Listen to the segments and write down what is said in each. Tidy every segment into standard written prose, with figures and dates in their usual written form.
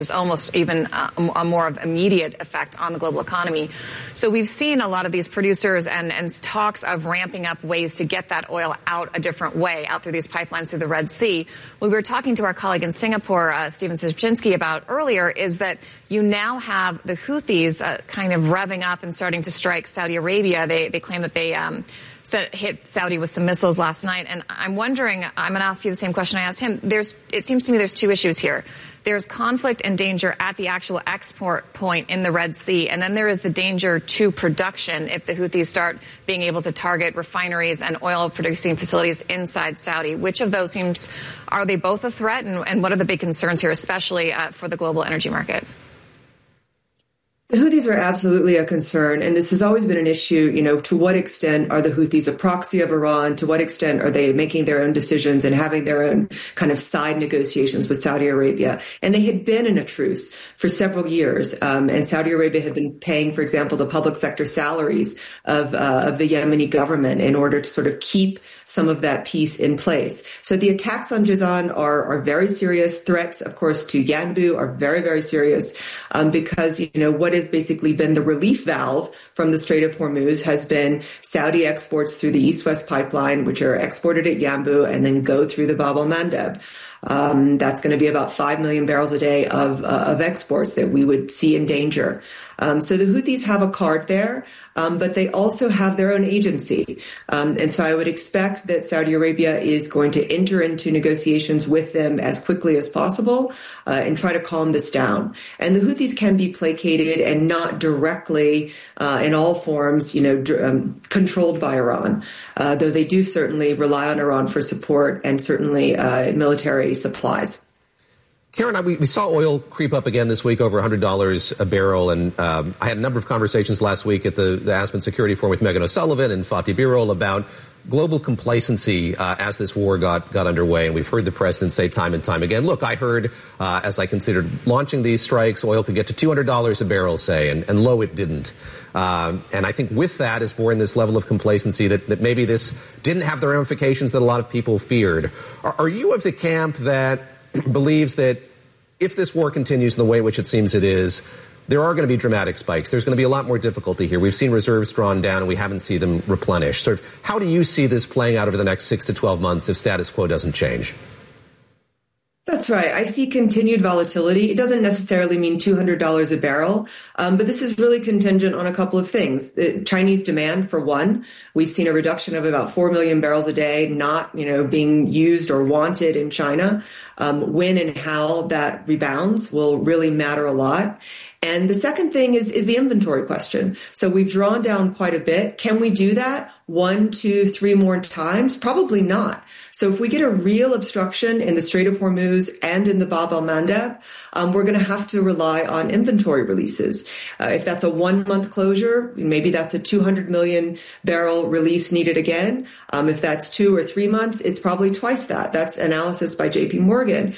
almost even a more of immediate effect on the global economy. So we've seen a lot of these producers and talks of ramping up ways to get that oil out a different way, out through these pipelines through the Red Sea. What we were talking to our colleague in Singapore, Stephen Szybczynski, about earlier is that you now have the Houthis kind of revving up and starting to strike Saudi Arabia. They claim that they hit Saudi with some missiles last night. And I'm wondering, I'm going to ask you the same question I asked him. It seems to me there's two issues here. There's conflict and danger at the actual export point in the Red Sea, and then there is the danger to production if the Houthis start being able to target refineries and oil-producing facilities inside Saudi. Which of those are they both a threat, and what are the big concerns here, especially for the global energy market? The Houthis are absolutely a concern, and this has always been an issue. To what extent are the Houthis a proxy of Iran? To what extent are they making their own decisions and having their own kind of side negotiations with Saudi Arabia? And they had been in a truce for several years, and Saudi Arabia had been paying, for example, the public sector salaries of the Yemeni government in order to sort of keep some of that peace in place. So the attacks on Jazan are very serious. Threats, of course, to Yanbu are very, very serious, because, what has basically been the relief valve from the Strait of Hormuz has been Saudi exports through the East-West pipeline, which are exported at Yanbu and then go through the Bab el-Mandeb. That's going to be about 5 million barrels a day of exports that we would see in danger. So the Houthis have a card there, but they also have their own agency. And so I would expect that Saudi Arabia is going to enter into negotiations with them as quickly as possible and try to calm this down. And the Houthis can be placated and not directly in all forms, controlled by Iran, though they do certainly rely on Iran for support and certainly military supplies. Karen, we saw oil creep up again this week, over $100 a barrel, and I had a number of conversations last week at the Aspen Security Forum with Megan O'Sullivan and Fatih Birol about global complacency as this war got underway, and we've heard the president say time and time again, look, I heard, as I considered launching these strikes, oil could get to $200 a barrel, say, and lo, it didn't. And I think with that is born this level of complacency that maybe this didn't have the ramifications that a lot of people feared. Are you of the camp that believes that if this war continues in the way in which it seems it is, there are going to be dramatic spikes. There's going to be a lot more difficulty here. We've seen reserves drawn down and we haven't seen them replenished. Sort of, how do you see this playing out over the next 6 to 12 months if status quo doesn't change? That's right. I see continued volatility. It doesn't necessarily mean $200 a barrel, but this is really contingent on a couple of things. Chinese demand, for one. We've seen a reduction of about 4 million barrels a day not, being used or wanted in China. When and how that rebounds will really matter a lot. And the second thing is the inventory question. So we've drawn down quite a bit. Can we do that 1, 2, 3 more times? Probably not. So if we get a real obstruction in the Strait of Hormuz and in the Bab el-Mandeb, we're going to have to rely on inventory releases. If that's a 1-month closure, maybe that's a 200 million barrel release needed again. If that's 2 or 3 months, it's probably twice that. That's analysis by JP Morgan.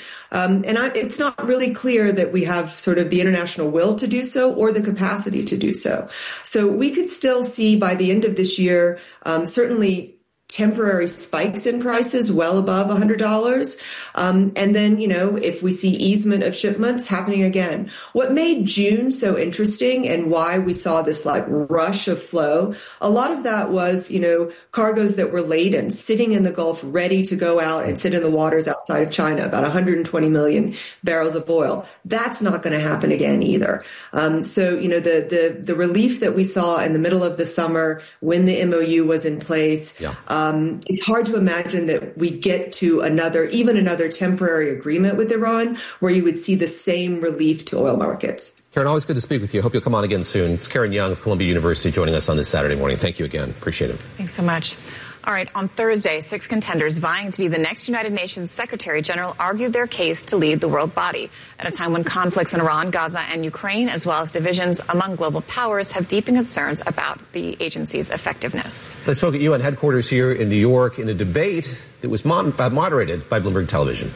It's not really clear that we have sort of the international will to do so or the capacity to do so. So we could still see by the end of this year, certainly temporary spikes in prices well above $100. And then, if we see easement of shipments happening again. What made June so interesting and why we saw this rush of flow, a lot of that was, cargoes that were laden, sitting in the Gulf, ready to go out and sit in the waters outside of China, about 120 million barrels of oil. That's not going to happen again either. So, the relief that we saw in the middle of the summer when the MOU was in place, it's hard to imagine that we get to another temporary agreement with Iran where you would see the same relief to oil markets. Karen, always good to speak with you. I hope you'll come on again soon. It's Karen Young of Columbia University joining us on this Saturday morning. Thank you again. Appreciate it. Thanks so much. All right, on Thursday, 6 contenders vying to be the next United Nations Secretary General argued their case to lead the world body at a time when conflicts in Iran, Gaza, and Ukraine, as well as divisions among global powers, have deepened concerns about the agency's effectiveness. They spoke at UN headquarters here in New York in a debate that was moderated by Bloomberg Television.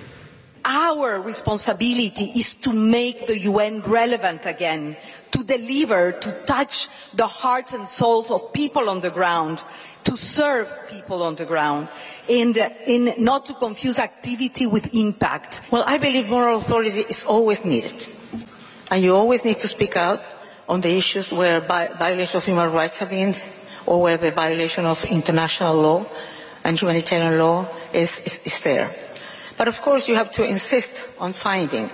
Our responsibility is to make the UN relevant again, to deliver, to touch the hearts and souls of people on the ground, to serve people on the ground, and not to confuse activity with impact. Well, I believe moral authority is always needed. And you always need to speak out on the issues where violations of human rights have been, or where the violation of international law and humanitarian law is there. But of course you have to insist on finding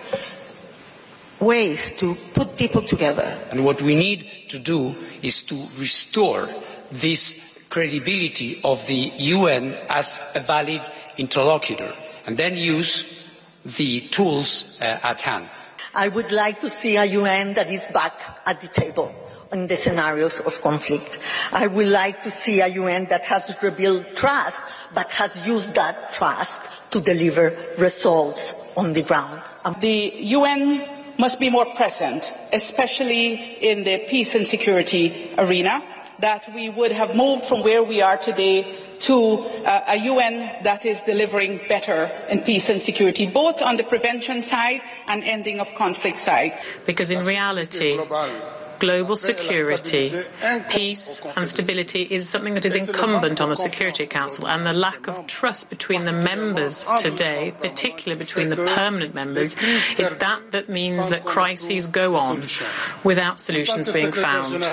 ways to put people together. And what we need to do is to restore this credibility of the UN as a valid interlocutor, and then use the tools at hand. I would like to see a UN that is back at the table in the scenarios of conflict. I would like to see a UN that has rebuilt trust, but has used that trust to deliver results on the ground. The UN must be more present, especially in the peace and security arena, that we would have moved from where we are today to a UN that is delivering better in peace and security, both on the prevention side and ending of conflict side. Because in reality, global security, peace and stability is something that is incumbent on the Security Council, and the lack of trust between the members today, particularly between the permanent members, is that means that crises go on without solutions being found.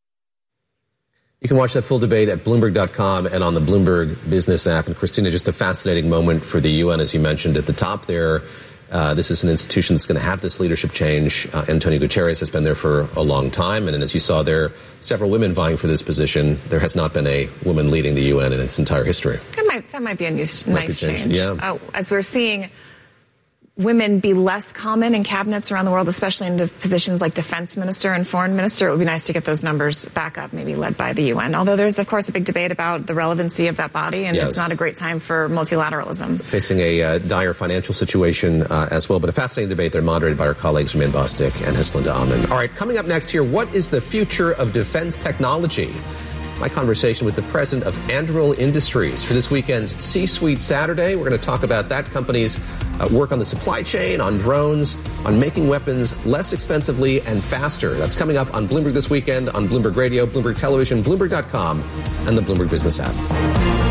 You can watch that full debate at Bloomberg.com and on the Bloomberg Business app. And Christina, just a fascinating moment for the UN, as you mentioned at the top there. This is an institution that's going to have this leadership change. Antonio Guterres has been there for a long time. And as you saw there, several women vying for this position. There has not been a woman leading the UN in its entire history. That might be a nice change. Yeah. As we're seeing women be less common in cabinets around the world, especially in positions like defense minister and foreign minister, it would be nice to get those numbers back up, maybe led by the UN. Although there's, of course, a big debate about the relevancy of that body, and It's not a great time for multilateralism. Facing a dire financial situation as well, but a fascinating debate there, moderated by our colleagues Rumain Bostic and Heslanda Aman. All right, coming up next here, what is the future of defense technology? My conversation with the president of Anduril Industries for this weekend's C-Suite Saturday. We're going to talk about that company's work on the supply chain, on drones, on making weapons less expensively and faster. That's coming up on Bloomberg This Weekend, on Bloomberg Radio, Bloomberg Television, Bloomberg.com, and the Bloomberg Business app.